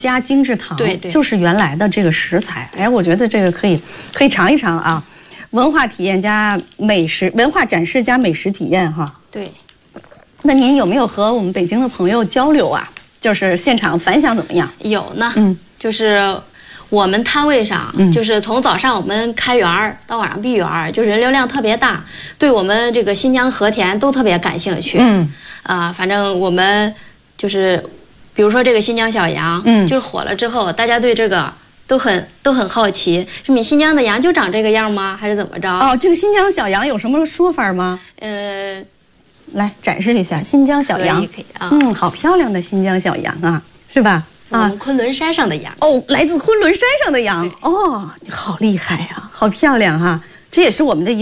加精制糖， 对对， 就是原来的这个食材。哎，我觉得这个可以尝一尝啊。文化体验加美食，文化展示加美食体验哈。 对。 那您有没有和我们北京的朋友交流啊？就是现场反响怎么样？ 有呢，就是我们摊位上，就是从早上我们开园儿到晚上闭园儿，就人流量特别大，对我们这个新疆和田都特别感兴趣。反正我们就是，比如说这个新疆小羊，就是火了之后，大家对这个都很好奇，是你新疆的羊就长这个样吗？还是怎么着？ 哦，这个新疆小羊有什么说法吗？来展示一下新疆小羊， 可以啊。 好漂亮的新疆小羊啊，是吧？ 我们昆仑山上的羊哦，来自昆仑山上的羊哦，好厉害呀，好漂亮哈，这也是我们的一